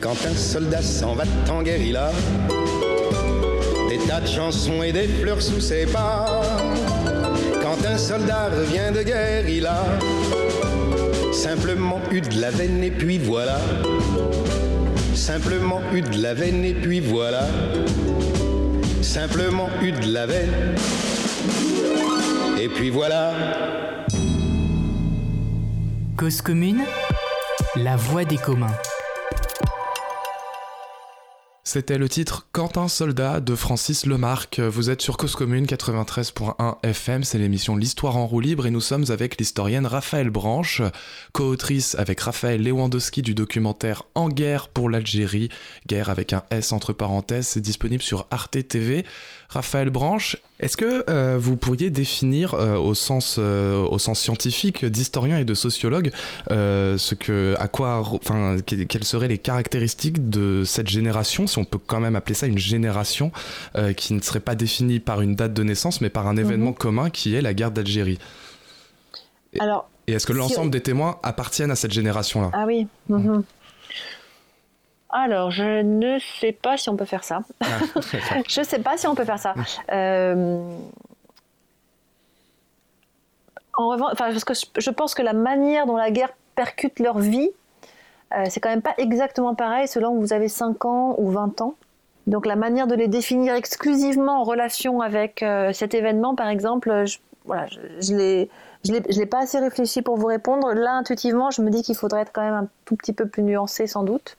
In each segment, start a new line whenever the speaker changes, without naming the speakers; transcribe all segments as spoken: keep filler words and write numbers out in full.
Quand un soldat s'en va en guérilla, des tas de chansons et des fleurs sous ses pas. Quand un soldat revient de guerre, il a simplement eu de la veine et puis voilà. Simplement eu de la veine et puis voilà. Simplement eu de la veine et puis voilà.
Cause commune, la voix des communs.
C'était le titre Quentin Soldat de Francis Lemarque. Vous êtes sur Cause Commune quatre-vingt-treize point un F M, c'est l'émission L'Histoire en roue libre et nous sommes avec l'historienne Raphaëlle Branche, co-autrice avec Raphaël Lewandowski du documentaire En guerre pour l'Algérie, guerre avec un S entre parenthèses, c'est disponible sur Arte T V. Raphaëlle Branche, est-ce que euh, vous pourriez définir euh, au sens euh, au sens scientifique d'historien et de sociologue euh, ce que à quoi enfin quelles seraient les caractéristiques de cette génération, si on peut quand même appeler ça une génération euh, qui ne serait pas définie par une date de naissance mais par un événement mmh. commun qui est la guerre d'Algérie. Et,
Alors,
et est-ce que
si
l'ensemble
on...
des témoins appartiennent à cette génération-là ?
Ah oui. Mmh. Mmh. Alors, je ne sais pas si on peut faire ça. Ah, je ne sais pas si on peut faire ça. Euh... En revanche, enfin, parce que je pense que la manière dont la guerre percute leur vie, euh, c'est quand même pas exactement pareil selon que vous avez cinq ans ou vingt ans. Donc, la manière de les définir exclusivement en relation avec euh, cet événement, par exemple, je, voilà, je, je l'ai... Je ne l'ai pas assez réfléchi pour vous répondre. Là, intuitivement, je me dis qu'il faudrait être quand même un tout petit peu plus nuancé, sans doute.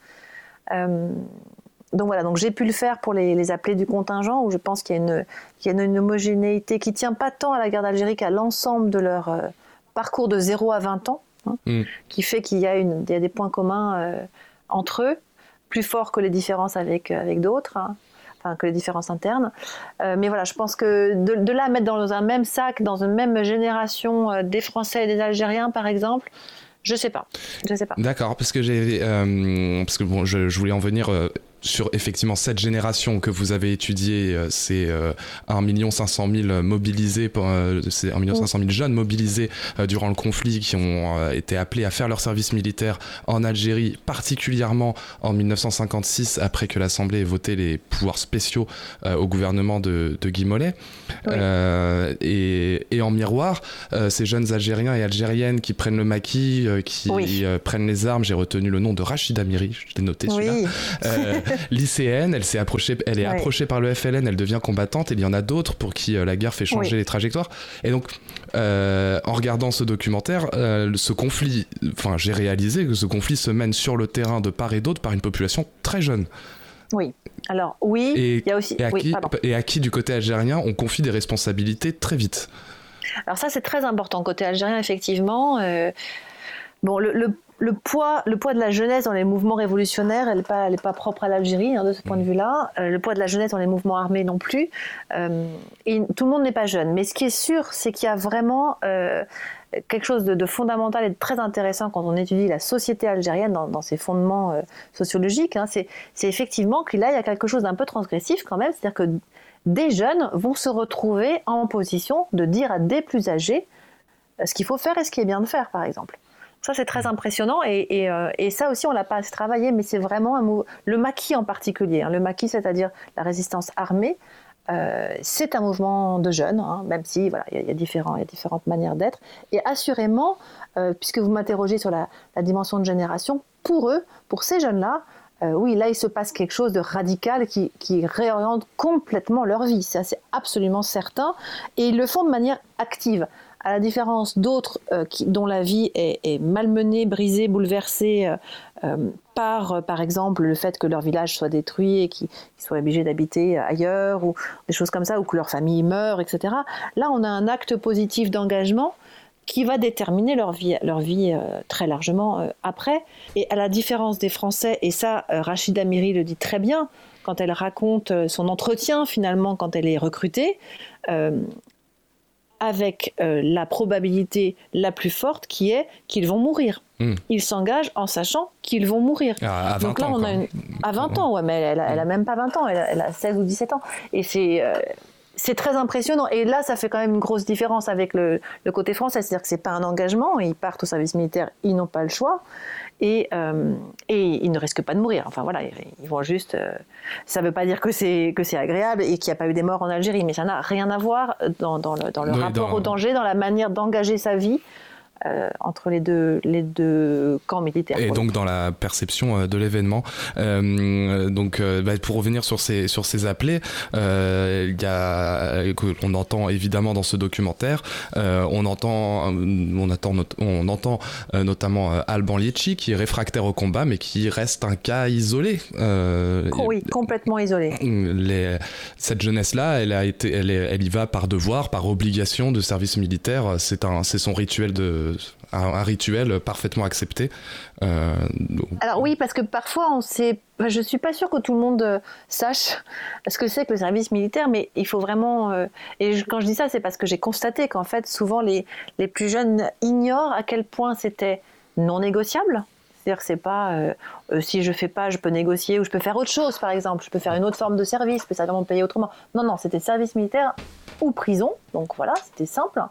Euh, donc voilà, donc j'ai pu le faire pour les, les appelés du contingent, où je pense qu'il y a une, qu'il y a une homogénéité qui ne tient pas tant à la guerre d'Algérie qu'à l'ensemble de leur euh, parcours de zéro à vingt ans, hein, mmh. qui fait qu'il y a, une, il y a des points communs euh, entre eux, plus forts que les différences avec, avec d'autres, hein, enfin que les différences internes. Euh, mais voilà, je pense que de, de là à mettre dans un même sac, dans une même génération, euh, des Français et des Algériens, par exemple, Je sais pas, je sais pas.
D'accord, parce que j'ai, euh, parce que bon, je, je voulais en venir euh, sur effectivement cette génération que vous avez étudiée, euh, c'est euh, un million cinq cent mille mobilisés, euh, c'est un million cinq cent mille jeunes mobilisés euh, durant le conflit qui ont euh, été appelés à faire leur service militaire en Algérie, particulièrement en dix-neuf cent cinquante-six, après que l'Assemblée ait voté les pouvoirs spéciaux euh, au gouvernement de, de Guy Mollet. Oui. Euh, et, et en miroir, euh, ces jeunes Algériens et Algériennes qui prennent le maquis, euh, qui oui. euh, prennent les armes, j'ai retenu le nom de Rachida Miri, je l'ai noté celui-là. Oui. Euh, lycéenne, elle s'est approchée, elle est oui. approchée par le F L N, elle devient combattante, et il y en a d'autres pour qui euh, la guerre fait changer oui. les trajectoires. Et donc, euh, en regardant ce documentaire, euh, ce conflit, enfin, j'ai réalisé que ce conflit se mène sur le terrain de part et d'autre par une population très jeune.
Oui. Alors oui, il y a aussi
et à,
oui,
qui, et à qui du côté algérien on confie des responsabilités très vite.
Alors ça c'est très important côté algérien effectivement. Euh, bon le, le Le poids, le poids de la jeunesse dans les mouvements révolutionnaires, elle n'est pas, elle est pas propre à l'Algérie hein, de ce point de vue-là. Euh, le poids de la jeunesse dans les mouvements armés non plus. Euh, et tout le monde n'est pas jeune. Mais ce qui est sûr, c'est qu'il y a vraiment euh, quelque chose de, de fondamental et de très intéressant quand on étudie la société algérienne dans, dans ses fondements euh, sociologiques. Hein, c'est, c'est effectivement que là, il y a quelque chose d'un peu transgressif quand même. C'est-à-dire que des jeunes vont se retrouver en position de dire à des plus âgés ce qu'il faut faire et ce qui est bien de faire, par exemple. Ça, c'est très impressionnant et, et, euh, et ça aussi, on ne l'a pas assez travaillé, mais c'est vraiment un mot, le maquis en particulier. Hein, le maquis, c'est-à-dire la résistance armée, euh, c'est un mouvement de jeunes, hein, même si voilà, y a, y a différents, y a différentes manières d'être. Et assurément, euh, puisque vous m'interrogez sur la, la dimension de génération, pour eux, pour ces jeunes-là, euh, oui, là, il se passe quelque chose de radical qui, qui réoriente complètement leur vie. Ça, c'est absolument certain. Et ils le font de manière active. À la différence d'autres euh, qui, dont la vie est, est malmenée, brisée, bouleversée euh, euh, par, euh, par exemple, le fait que leur village soit détruit et qu'ils, qu'ils soient obligés d'habiter ailleurs, ou des choses comme ça, ou que leur famille meure, et cetera. Là, on a un acte positif d'engagement qui va déterminer leur vie, leur vie euh, très largement euh, après. Et à la différence des Français, et ça, euh, Rachida Miri le dit très bien, quand elle raconte euh, son entretien, finalement, quand elle est recrutée, euh, avec euh, la probabilité la plus forte qui est qu'ils vont mourir. Mmh. Ils s'engagent en sachant qu'ils vont mourir.
À, à vingt
Donc là,
ans,
on a une... À vingt ans, ouais, mais elle, elle, elle a même pas vingt ans, elle a, elle a seize ou dix-sept ans. Et c'est, euh, c'est très impressionnant. Et là, ça fait quand même une grosse différence avec le, le côté français. C'est-à-dire que c'est pas un engagement, ils partent au service militaire, ils n'ont pas le choix. Et, euh, et ils ne risquent pas de mourir. Enfin voilà, ils, ils vont juste... Euh, ça ne veut pas dire que c'est, que c'est agréable et qu'il n'y a pas eu des morts en Algérie, mais ça n'a rien à voir dans, dans le, dans le oui, rapport dans... au danger, dans la manière d'engager sa vie. Euh, entre les deux, les deux camps militaires.
Et donc dans la perception euh, de l'événement. Euh, donc euh, bah, pour revenir sur ces, sur ces appelés, euh, y a, on entend évidemment dans ce documentaire, euh, on entend, on attend, on entend euh, notamment euh, Alban Liechti qui est réfractaire au combat mais qui reste un cas isolé.
Euh, oui, complètement isolé.
Les, cette jeunesse-là, elle, a été, elle, est, elle y va par devoir, par obligation de service militaire. C'est, un, c'est son rituel de Un, un rituel parfaitement accepté. Euh, donc...
Alors oui, parce que parfois, on sait, je ne suis pas sûre que tout le monde sache ce que c'est que le service militaire, mais il faut vraiment... Euh, et je, quand je dis ça, c'est parce que j'ai constaté qu'en fait, souvent, les, les plus jeunes ignorent à quel point c'était non négociable. C'est-à-dire que c'est pas, euh, euh, si je ne fais pas, je peux négocier, ou je peux faire autre chose, par exemple. Je peux faire une autre forme de service, je peux simplement payer autrement. Non, non, c'était service militaire ou prison. Donc voilà, c'était simple.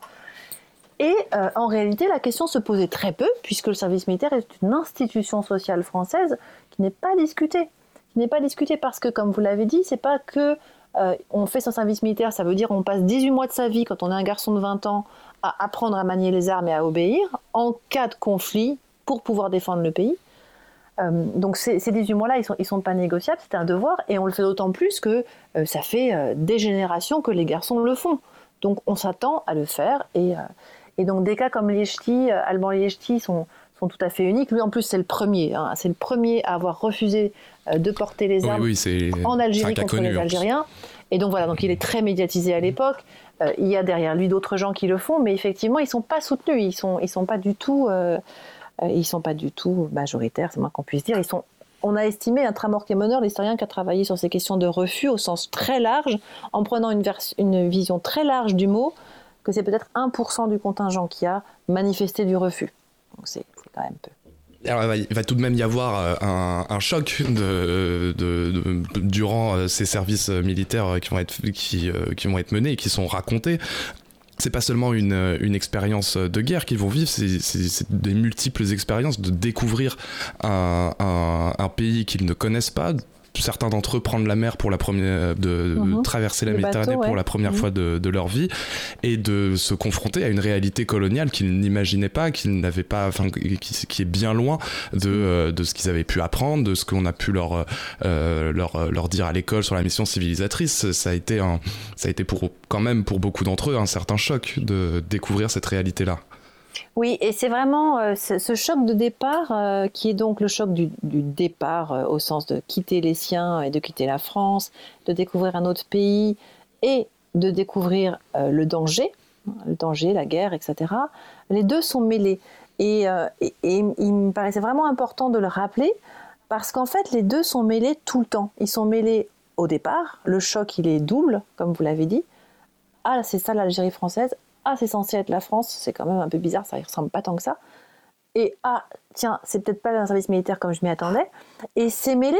Et euh, en réalité, la question se posait très peu, puisque le service militaire est une institution sociale française qui n'est pas discutée. Qui n'est pas discutée parce que, comme vous l'avez dit, c'est pas que euh, on fait son service militaire, ça veut dire on passe dix-huit mois de sa vie, quand on est un garçon de vingt ans, à apprendre à manier les armes et à obéir, en cas de conflit, pour pouvoir défendre le pays. Euh, donc ces, ces dix-huit mois-là, ils sont, ils sont pas négociables, c'est un devoir, et on le fait d'autant plus que euh, ça fait euh, des générations que les garçons le font. Donc on s'attend à le faire, et... Euh, Et donc des cas comme Liechti, euh, Alban Liechti sont, sont tout à fait uniques. Lui en plus c'est le premier, hein, c'est le premier à avoir refusé euh, de porter les armes
oui, oui, c'est,
en Algérie contre
connu,
les Algériens. Et donc voilà, donc il est très médiatisé à l'époque. Euh, il y a derrière lui d'autres gens qui le font, mais effectivement ils sont pas soutenus, ils sont ils sont pas du tout, euh, ils sont pas du tout majoritaires, c'est moins qu'on puisse dire. Ils sont On a estimé, un Tramor-Kemoner, l'historien qui a travaillé sur ces questions de refus au sens très large, en prenant une, vers- une vision très large du mot, que c'est peut-être un pour cent du contingent qui a manifesté du refus. Donc c'est, c'est quand même peu.
Alors, il va tout de même y avoir un, un choc de, de, de, durant ces services militaires qui vont être, qui, qui vont être menés et qui sont racontés. C'est pas seulement une, une expérience de guerre qu'ils vont vivre, c'est, c'est, c'est des multiples expériences de découvrir un, un, un pays qu'ils ne connaissent pas. Certains d'entre eux prendre la mer pour la première, de, de mmh. traverser la le Méditerranée bateau, ouais. pour la première mmh. fois de, de leur vie, et de se confronter à une réalité coloniale qu'ils n'imaginaient pas, qu'ils n'avaient pas, enfin, qui, qui est bien loin de, euh, de ce qu'ils avaient pu apprendre, de ce qu'on a pu leur, euh, leur, leur dire à l'école sur la mission civilisatrice. Ça a été un, ça a été pour, quand même pour beaucoup d'entre eux un certain choc de découvrir cette réalité-là.
Oui, et c'est vraiment euh, ce, ce choc de départ euh, qui est donc le choc du, du départ euh, au sens de quitter les siens et de quitter la France, de découvrir un autre pays et de découvrir euh, le danger, le danger, la guerre, et cetera. Les deux sont mêlés et, euh, et, et il me paraissait vraiment important de le rappeler parce qu'en fait les deux sont mêlés tout le temps. Ils sont mêlés au départ, le choc il est double, comme vous l'avez dit. Ah, c'est ça l'Algérie française. Ah, c'est censé être la France, c'est quand même un peu bizarre, ça ne ressemble pas tant que ça. Et ah, tiens, c'est peut-être pas un service militaire comme je m'y attendais. Et c'est mêlé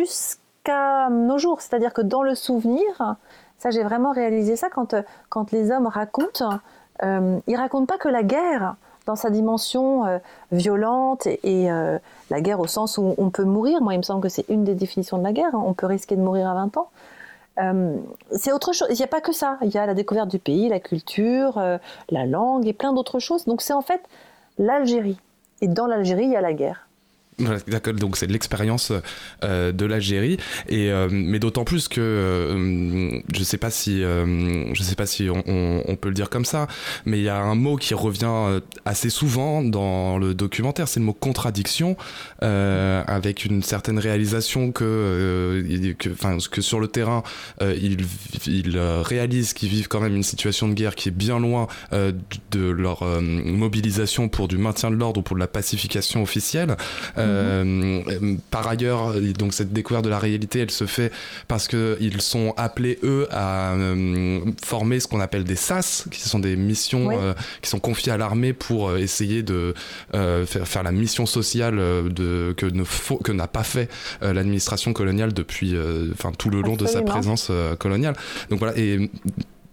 jusqu'à nos jours, c'est-à-dire que dans le souvenir, ça j'ai vraiment réalisé ça quand, quand les hommes racontent, euh, ils racontent pas que la guerre dans sa dimension euh, violente et, et euh, la guerre au sens où on peut mourir. Moi, il me semble que c'est une des définitions de la guerre, on peut risquer de mourir à vingt ans. Euh, c'est autre chose, il n'y a pas que ça, il y a la découverte du pays, la culture, euh, la langue et plein d'autres choses. Donc c'est en fait l'Algérie, et dans l'Algérie il y a la guerre.
D'accord, donc c'est l'expérience euh, de l'Algérie, et euh, mais d'autant plus que euh, je sais pas si euh, je sais pas si on, on, on peut le dire comme ça, mais il y a un mot qui revient assez souvent dans le documentaire, c'est le mot contradiction, euh, avec une certaine réalisation que euh, que enfin que sur le terrain euh, ils ils réalisent qu'ils vivent quand même une situation de guerre qui est bien loin euh, de leur euh, mobilisation pour du maintien de l'ordre ou pour de la pacification officielle. Euh, Euh, par ailleurs, donc cette découverte de la réalité, elle se fait parce qu'ils sont appelés, eux, à euh, former ce qu'on appelle des S A S, qui sont des missions oui. euh, qui sont confiées à l'armée pour euh, essayer de euh, faire, faire la mission sociale de, que, ne faut, que n'a pas fait euh, l'administration coloniale depuis euh, tout le long Absolument. de sa présence euh, coloniale. Donc voilà, et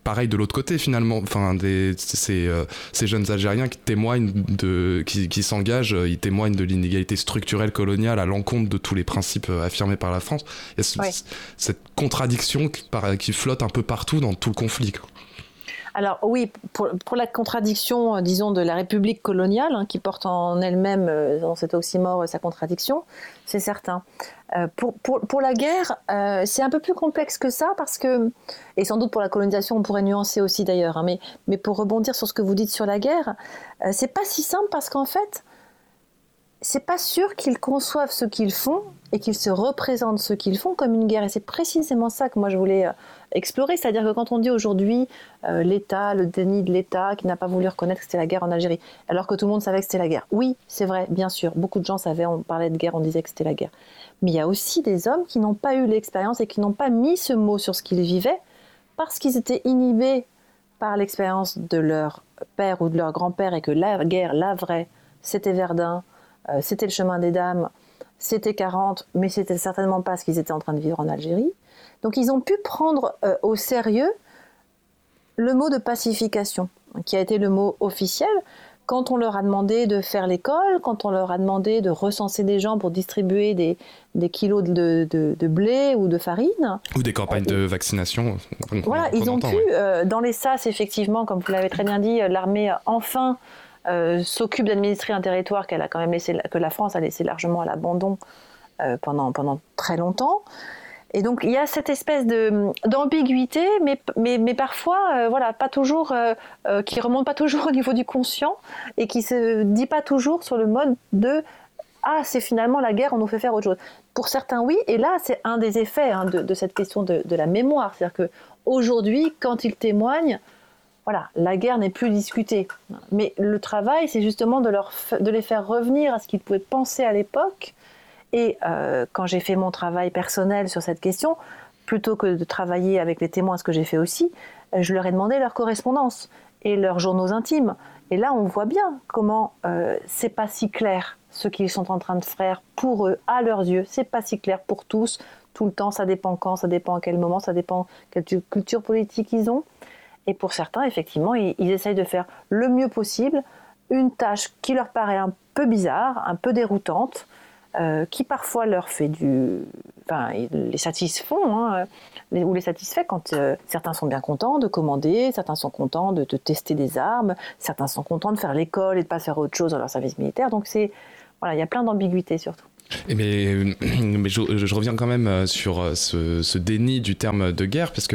pareil de l'autre côté finalement. Enfin, des, ces, euh, ces jeunes Algériens qui témoignent de, qui, qui s'engagent, ils témoignent de l'inégalité structurelle coloniale à l'encontre de tous les principes affirmés par la France. Il y a ce, ouais. cette contradiction qui, qui flotte un peu partout dans tout le conflit. Quoi.
Alors oui, pour, pour la contradiction, disons, de la République coloniale, hein, qui porte en elle-même, euh, dans cet oxymore, euh, sa contradiction, c'est certain. Euh, pour, pour, pour la guerre, euh, c'est un peu plus complexe que ça, parce que, et sans doute pour la colonisation, on pourrait nuancer aussi d'ailleurs, hein, mais, mais pour rebondir sur ce que vous dites sur la guerre, euh, c'est pas si simple, parce qu'en fait, c'est pas sûr qu'ils conçoivent ce qu'ils font et qu'ils se représentent ce qu'ils font comme une guerre. Et c'est précisément ça que moi je voulais euh, explorer. C'est-à-dire que quand on dit aujourd'hui euh, l'État, le déni de l'État qui n'a pas voulu reconnaître que c'était la guerre en Algérie, alors que tout le monde savait que c'était la guerre. Oui, c'est vrai, bien sûr. Beaucoup de gens savaient, on parlait de guerre, on disait que c'était la guerre. Mais il y a aussi des hommes qui n'ont pas eu l'expérience et qui n'ont pas mis ce mot sur ce qu'ils vivaient parce qu'ils étaient inhibés par l'expérience de leur père ou de leur grand-père et que la guerre, la vraie, c'était Verdun, Euh, c'était le chemin des dames, c'était quarante, mais c'était certainement pas ce qu'ils étaient en train de vivre en Algérie. Donc ils ont pu prendre euh, au sérieux le mot de pacification, qui a été le mot officiel. Quand on leur a demandé de faire l'école, quand on leur a demandé de recenser des gens pour distribuer des, des kilos de, de, de blé ou de farine.
Ou des campagnes euh, de vaccination.
Voilà, ils ont entend, pu, ouais. euh, dans les S A S, effectivement, comme vous l'avez très bien dit, l'armée, enfin, Euh, s'occupe d'administrer un territoire qu'elle a quand même laissé, que la France a laissé largement à l'abandon euh, pendant, pendant très longtemps. Et donc il y a cette espèce de, d'ambiguïté, mais, mais, mais parfois, euh, voilà, pas toujours, euh, euh, qui remonte pas toujours au niveau du conscient et qui se dit pas toujours sur le mode de ah, c'est finalement la guerre, on nous fait faire autre chose. Pour certains, oui, et là, c'est un des effets hein, de, de cette question de, de la mémoire. C'est-à-dire qu'aujourd'hui, quand ils témoignent, voilà, la guerre n'est plus discutée. Mais le travail, c'est justement de, leur f- de les faire revenir à ce qu'ils pouvaient penser à l'époque. Et euh, quand j'ai fait mon travail personnel sur cette question, plutôt que de travailler avec les témoins, ce que j'ai fait aussi, je leur ai demandé leur correspondance et leurs journaux intimes. Et là, on voit bien comment euh, c'est pas si clair ce qu'ils sont en train de faire pour eux, à leurs yeux. C'est pas si clair pour tous, tout le temps. Ça dépend quand, ça dépend à quel moment, ça dépend quelle culture politique ils ont. Et pour certains, effectivement, ils, ils essayent de faire le mieux possible une tâche qui leur paraît un peu bizarre, un peu déroutante, euh, qui parfois leur fait du... Enfin, les satisfont, hein, les, ou les satisfait quand euh, certains sont bien contents de commander, certains sont contents de, de tester des armes, certains sont contents de faire l'école et de ne pas faire autre chose dans leur service militaire. Donc, c'est, voilà, il y a plein d'ambiguïtés surtout.
Et mais, mais je, je reviens quand même sur ce, ce déni du terme de guerre, parce que...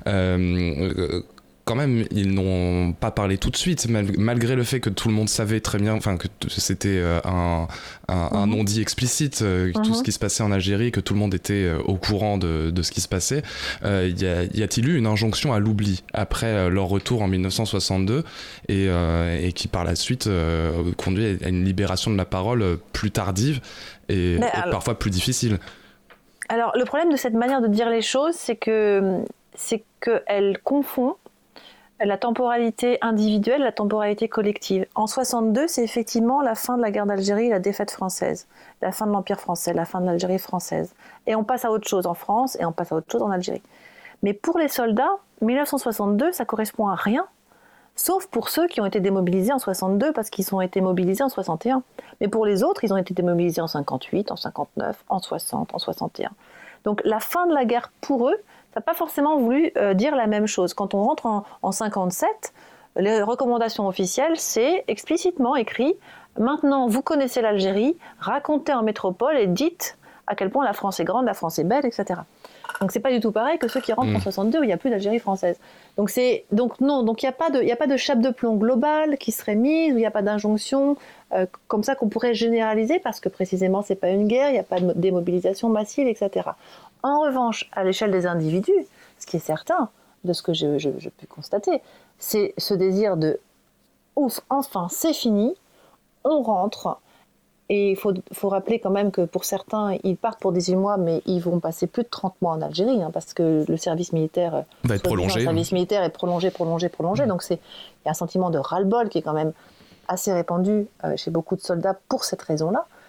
Euh, quand même, ils n'ont pas parlé tout de suite, malgré le fait que tout le monde savait très bien, enfin que c'était un, un, un non-dit explicite, euh, mm-hmm. tout ce qui se passait en Algérie, que tout le monde était au courant de, de ce qui se passait. Euh, y, a, y a-t-il eu une injonction à l'oubli après leur retour en dix-neuf cent soixante-deux et, euh, et qui par la suite euh, conduit à une libération de la parole plus tardive et, et alors, parfois plus difficile?
Alors le problème de cette manière de dire les choses, c'est que c'est qu'elle confond la temporalité individuelle, la temporalité collective. En soixante-deux, c'est effectivement la fin de la guerre d'Algérie, la défaite française, la fin de l'Empire français, la fin de l'Algérie française. Et on passe à autre chose en France et on passe à autre chose en Algérie. Mais pour les soldats, dix-neuf cent soixante-deux, ça correspond à rien, sauf pour ceux qui ont été démobilisés en soixante-deux parce qu'ils ont été mobilisés en soixante et un. Mais pour les autres, ils ont été démobilisés en cinquante-huit, en cinquante-neuf, en soixante, en soixante et un. Donc la fin de la guerre pour eux, ça n'a pas forcément voulu euh, dire la même chose. Quand on rentre en, en cinquante-sept, les recommandations officielles, c'est explicitement écrit « Maintenant, vous connaissez l'Algérie, racontez en métropole et dites à quel point la France est grande, la France est belle, et cetera » Donc c'est pas du tout pareil que ceux qui rentrent mmh. en soixante-deux où il n'y a plus d'Algérie française. Donc, c'est, donc non, donc il n'y a pas de, il n'y a pas de chape de plomb globale qui serait mise, où il n'y a pas d'injonction euh, comme ça qu'on pourrait généraliser parce que précisément c'est pas une guerre, il n'y a pas de démobilisation massive, et cetera. En revanche, à l'échelle des individus, ce qui est certain, de ce que je, je, je peux constater, c'est ce désir de « ouf, enfin, c'est fini, on rentre ». Et il faut, faut rappeler quand même que pour certains, ils partent pour dix-huit mois, mais ils vont passer plus de trente mois en Algérie, hein, parce que le service militaire,
va être prolongé.
Le service militaire est prolongé, prolongé, prolongé. Mmh. Donc c'est, il y a un sentiment de ras-le-bol qui est quand même assez répandu euh, chez beaucoup de soldats pour cette raison-là.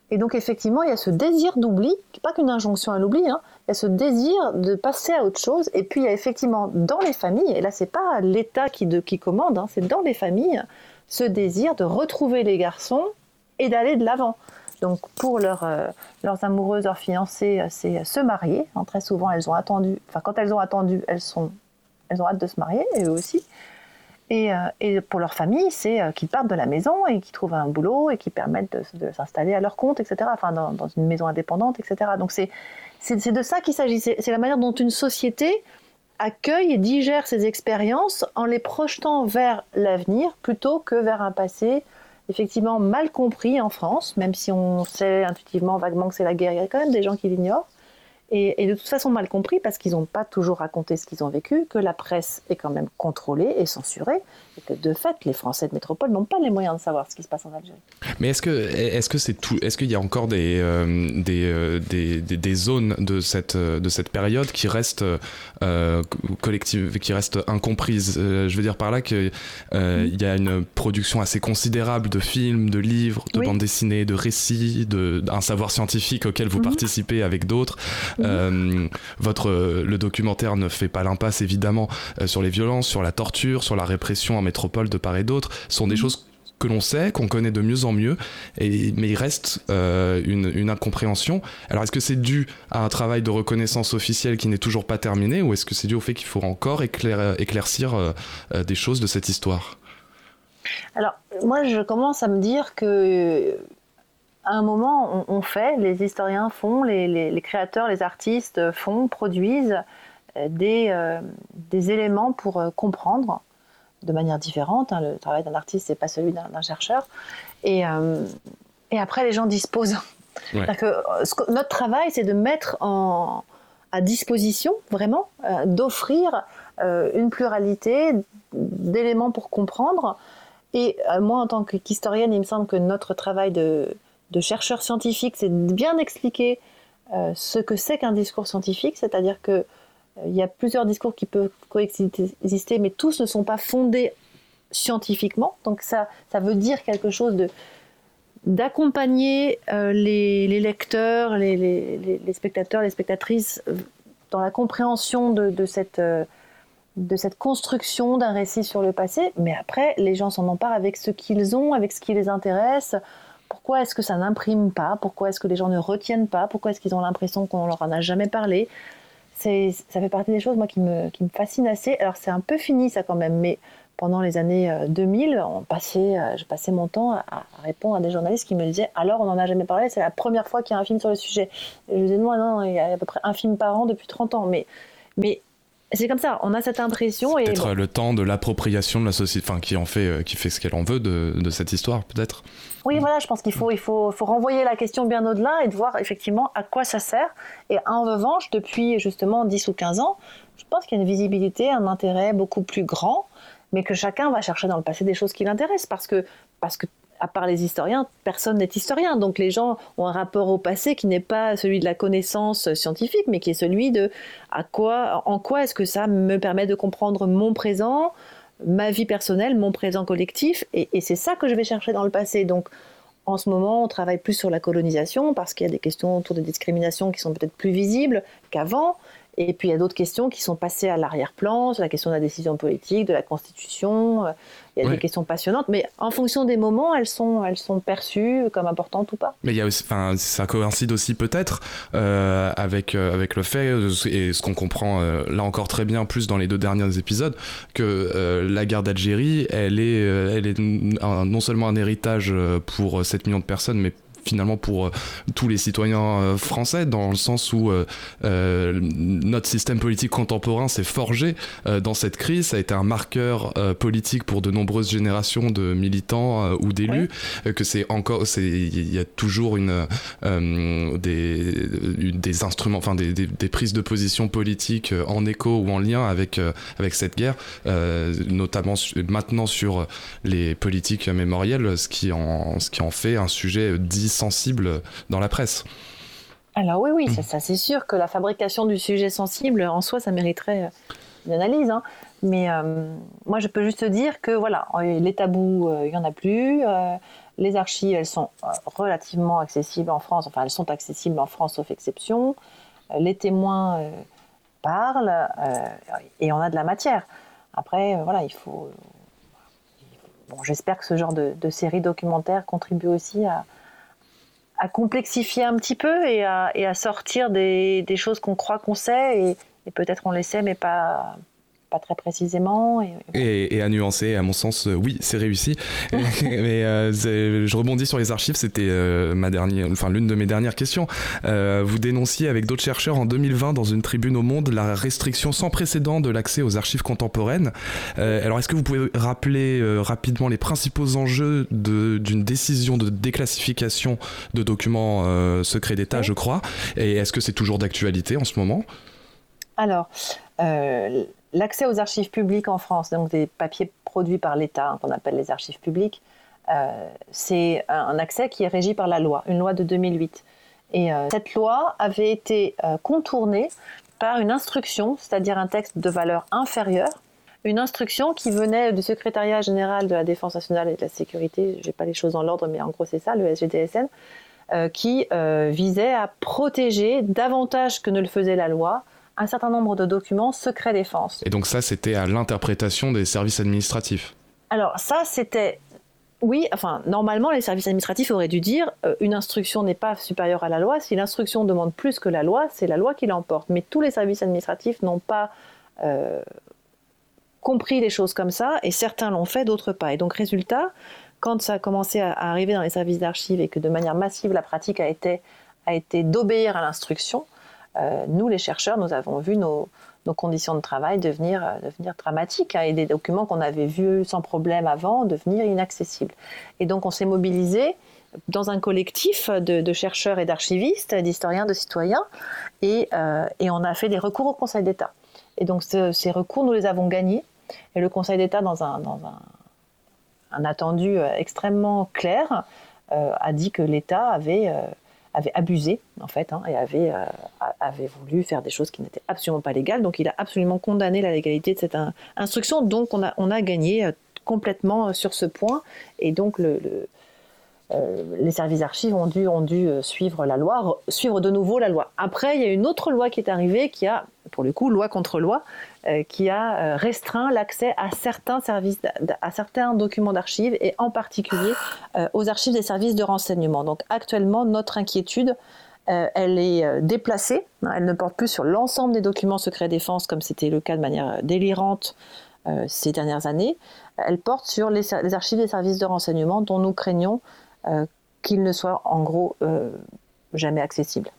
Et donc effectivement, il y a ce désir d'oubli, qui n'est pas qu'une injonction à l'oubli, hein, il y a ce désir de passer à autre chose. Et puis il y a effectivement dans les familles, et là c'est pas l'État qui, de, qui commande, hein, c'est dans les familles, ce désir de retrouver les garçons et d'aller de l'avant. Donc pour leur, euh, leurs amoureuses, leurs fiancées, c'est se marier. Hein, très souvent, elles ont attendu, enfin quand elles ont attendu, elles, sont, elles ont hâte de se marier, et eux aussi. Et, euh, et pour leur famille, c'est euh, qu'ils partent de la maison et qu'ils trouvent un boulot et qu'ils permettent de, de s'installer à leur compte, et cetera. Enfin, dans, dans une maison indépendante, et cetera. Donc c'est, c'est, c'est de ça qu'il s'agit. C'est, c'est la manière dont une société accueille et digère ces expériences en les projetant vers l'avenir plutôt que vers un passé effectivement mal compris en France, même si on sait intuitivement, vaguement que c'est la guerre, il y a quand même des gens qui l'ignorent. Et, et de toute façon mal compris parce qu'ils n'ont pas toujours raconté ce qu'ils ont vécu, que la presse est quand même contrôlée et censurée, et que de fait, les Français de métropole n'ont pas les moyens de savoir ce qui se passe en Algérie.
Mais est-ce que est-ce que c'est tout, est-ce qu'il y a encore des euh, des, euh, des, des des zones de cette de cette période qui restent euh, collectives, qui restent incomprises? euh, Je veux dire par là que euh, il y a une production assez considérable de films, de livres, de oui. bandes dessinées, de récits, de d'un savoir scientifique auquel vous mm-hmm. participez avec d'autres. Euh, votre, le documentaire ne fait pas l'impasse évidemment euh, sur les violences, sur la torture, sur la répression en métropole de part et d'autre. Ce sont des mmh. choses que l'on sait, qu'on connaît de mieux en mieux, et, mais il reste euh, une, une incompréhension. Alors est-ce que c'est dû à un travail de reconnaissance officielle qui n'est toujours pas terminé, ou est-ce que c'est dû au fait qu'il faut encore éclair, éclaircir euh, euh, des choses de cette histoire?
Alors moi je commence à me dire que à un moment, on, on fait, les historiens font, les, les, les créateurs, les artistes font, produisent des, euh, des éléments pour euh, comprendre de manière différente. Hein. Le travail d'un artiste, c'est pas celui d'un, d'un chercheur. Et, euh, et après, les gens disposent. Ouais. Que, ce que, notre travail, c'est de mettre en, à disposition, vraiment, euh, d'offrir euh, une pluralité d'éléments pour comprendre. Et euh, moi, en tant qu'historienne, il me semble que notre travail de de chercheurs scientifiques, c'est de bien expliquer euh, ce que c'est qu'un discours scientifique, c'est-à-dire qu'il euh, y a plusieurs discours qui peuvent coexister, mais tous ne sont pas fondés scientifiquement. Donc ça, ça veut dire quelque chose de, d'accompagner euh, les, les lecteurs, les, les, les spectateurs, les spectatrices dans la compréhension de, de, cette, euh, de cette construction d'un récit sur le passé, mais après, les gens s'en emparent avec ce qu'ils ont, avec ce qui les intéresse. Pourquoi est-ce que ça n'imprime pas? Pourquoi est-ce que les gens ne retiennent pas? Pourquoi est-ce qu'ils ont l'impression qu'on leur en a jamais parlé? C'est, ça fait partie des choses moi, qui, me, qui me fascinent assez. Alors c'est un peu fini ça quand même, mais pendant les années deux mille, on passait, je passais mon temps à, à répondre à des journalistes qui me disaient « Alors, on n'en a jamais parlé, c'est la première fois qu'il y a un film sur le sujet. » Et je disais « Non, non, il y a à peu près un film par an depuis trente ans. » Mais, mais c'est comme ça, on a cette impression.
C'est
et
peut-être
bon.
le temps de l'appropriation de la société, enfin qui en fait, qui fait ce qu'elle en veut de, de cette histoire, peut-être.
Oui, voilà, je pense qu'il faut, il faut, faut renvoyer la question bien au-delà et de voir effectivement à quoi ça sert. Et en revanche, depuis justement dix ou quinze ans, je pense qu'il y a une visibilité, un intérêt beaucoup plus grand, mais que chacun va chercher dans le passé des choses qui l'intéressent, parce que, parce que à part les historiens, personne n'est historien. Donc les gens ont un rapport au passé qui n'est pas celui de la connaissance scientifique, mais qui est celui de à quoi, en quoi est-ce que ça me permet de comprendre mon présent, ma vie personnelle, mon présent collectif, et, et c'est ça que je vais chercher dans le passé. Donc en ce moment, on travaille plus sur la colonisation, parce qu'il y a des questions autour des discriminations qui sont peut-être plus visibles qu'avant, et puis il y a d'autres questions qui sont passées à l'arrière-plan, sur la question de la décision politique, de la Constitution. Il y a ouais. des questions passionnantes, mais en fonction des moments, elles sont, elles sont perçues comme importantes ou pas.
Mais il y a aussi, enfin, ça coïncide aussi peut-être euh, avec euh, avec le fait, et ce qu'on comprend euh, là encore très bien, plus dans les deux derniers épisodes, que euh, la guerre d'Algérie, elle est, euh, elle est un, non seulement un héritage pour sept millions de personnes, mais finalement pour euh, tous les citoyens euh, français, dans le sens où euh, euh, notre système politique contemporain s'est forgé euh, dans cette crise. Ça a été un marqueur euh, politique pour de nombreuses générations de militants euh, ou d'élus, oui. euh, que c'est encore, c'est, il y a toujours une, euh, des, des instruments, enfin des, des, des prises de position politiques euh, en écho ou en lien avec, euh, avec cette guerre, euh, notamment su- maintenant sur les politiques mémorielles, ce qui en, ce qui en fait un sujet dit sensible dans la presse.
Alors oui, oui, ça, ça c'est sûr que la fabrication du sujet sensible, en soi, ça mériterait une analyse. Hein. Mais euh, moi, je peux juste dire que voilà, les tabous, il euh, n'y en a plus. Euh, Les archives, elles sont relativement accessibles en France, enfin elles sont accessibles en France sauf exception. Les témoins euh, parlent euh, et on a de la matière. Après, euh, voilà, il faut... Bon, j'espère que ce genre de, de série documentaire contribue aussi à, à complexifier un petit peu et à, et à sortir des, des choses qu'on croit qu'on sait et, et peut-être on les sait mais pas... pas très précisément. Et,
et, et à nuancer, à mon sens, euh, oui, c'est réussi. Mais euh, c'est, je rebondis sur les archives, c'était euh, ma dernière, enfin, l'une de mes dernières questions. Euh, vous dénonciez avec d'autres chercheurs en deux mille vingt dans une tribune au Monde la restriction sans précédent de l'accès aux archives contemporaines. Euh, alors, est-ce que vous pouvez rappeler euh, rapidement les principaux enjeux de, d'une décision de déclassification de documents euh, secrets d'État, oui. je crois, et est-ce que c'est toujours d'actualité en ce moment ?
Alors, euh, l'accès aux archives publiques en France, donc des papiers produits par l'État, hein, qu'on appelle les archives publiques, euh, c'est un accès qui est régi par la loi, une loi de deux mille huit. Et euh, cette loi avait été euh, contournée par une instruction, c'est-à-dire un texte de valeur inférieure, une instruction qui venait du secrétariat général de la Défense nationale et de la sécurité, je n'ai pas les choses dans l'ordre, mais en gros c'est ça, le S G D S N, euh, qui euh, visait à protéger davantage que ne le faisait la loi un certain nombre de documents secret défense.
Et donc ça, c'était à l'interprétation des services administratifs.
Alors ça, c'était... Oui, enfin, normalement, les services administratifs auraient dû dire euh, une instruction n'est pas supérieure à la loi. Si l'instruction demande plus que la loi, c'est la loi qui l'emporte. Mais tous les services administratifs n'ont pas euh, compris les choses comme ça, et certains l'ont fait, d'autres pas. Et donc, résultat, quand ça a commencé à, à arriver dans les services d'archives et que de manière massive, la pratique a été, a été d'obéir à l'instruction, Euh, nous, les chercheurs, nous avons vu nos, nos conditions de travail devenir, euh, devenir dramatiques, hein, et des documents qu'on avait vus sans problème avant devenir inaccessibles. Et donc, on s'est mobilisé dans un collectif de, de chercheurs et d'archivistes, d'historiens, de citoyens, et, euh, et on a fait des recours au Conseil d'État. Et donc, ce, ces recours, nous les avons gagnés. Et le Conseil d'État, dans un, dans un, un attendu extrêmement clair, euh, a dit que l'État avait... Euh, avait abusé, en fait, hein, et avait, euh, avait voulu faire des choses qui n'étaient absolument pas légales. Donc, il a absolument condamné la légalité de cette in- instruction. Donc, on a, on a gagné euh, complètement sur ce point. Et donc, le, le, euh, les services d'archives ont dû, ont dû suivre la loi, re- suivre de nouveau la loi. Après, il y a une autre loi qui est arrivée, qui a, pour le coup, loi contre loi, euh, qui a euh, restreint l'accès à certains services, à certains documents d'archives, et en particulier euh, aux archives des services de renseignement. Donc, actuellement, notre inquiétude, euh, elle est euh, déplacée. Hein, elle ne porte plus sur l'ensemble des documents secrets défense, comme c'était le cas de manière délirante euh, ces dernières années. Elle porte sur les, les archives des services de renseignement, dont nous craignons euh, qu'ils ne soient, en gros, euh, jamais accessibles.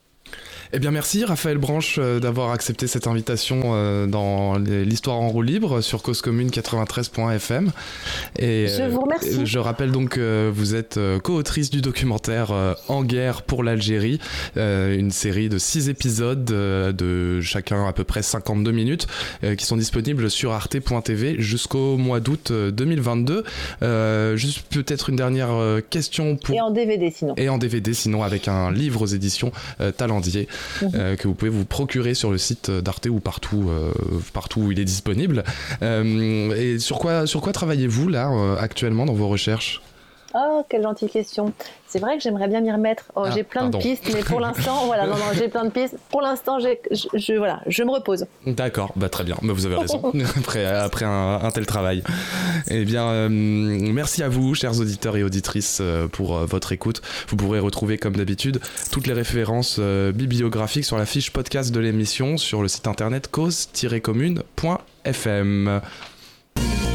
Eh bien merci Raphaël Branche euh, d'avoir accepté cette invitation euh, dans l'histoire en roue libre sur Cause Commune quatre-vingt-treize point F M. Et,
je vous remercie.
Euh, je rappelle donc que vous êtes euh, co-autrice du documentaire euh, En guerre pour l'Algérie, euh, une série de six épisodes euh, de chacun à peu près cinquante-deux minutes euh, qui sont disponibles sur arte point t v jusqu'au mois d'août deux mille vingt-deux. Euh, juste peut-être une dernière euh, question pour...
Et en D V D sinon.
Et en D V D sinon avec un livre aux éditions euh, Talendier. Mmh. Euh, que vous pouvez vous procurer sur le site d'Arte ou partout, euh, partout où il est disponible. Euh, et sur quoi, sur quoi travaillez-vous là euh, actuellement dans vos recherches ?
Oh, quelle gentille question. C'est vrai que j'aimerais bien m'y remettre. Oh, ah, j'ai plein pardon. de pistes, mais pour l'instant, voilà, non, non, j'ai plein de pistes. Pour l'instant, j'ai, je, je, voilà, je me repose.
D'accord, bah très bien, bah, vous avez raison. après, après un, un tel travail. Eh bien, euh, merci à vous, chers auditeurs et auditrices, euh, pour euh, votre écoute. Vous pourrez retrouver, comme d'habitude, toutes les références euh, bibliographiques sur la fiche podcast de l'émission sur le site internet cause tiret commune point f m.